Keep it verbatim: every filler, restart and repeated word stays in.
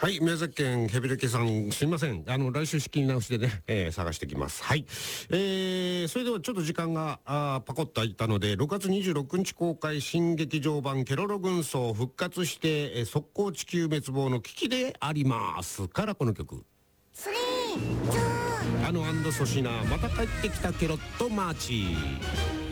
はい、宮崎県ヘビレケさん、すいません。あの、来週仕切り直しでね、えー、探してきます。はい。えー、それではちょっと時間が、あーパコッと空いたので、ろくがつにじゅうろくにち公開新劇場版ケロロ軍曹復活して、えー、速攻地球滅亡の危機でありますからこの曲。 それ、じゃあ。 あのアンドソシナ、また帰ってきたケロッとマーチ。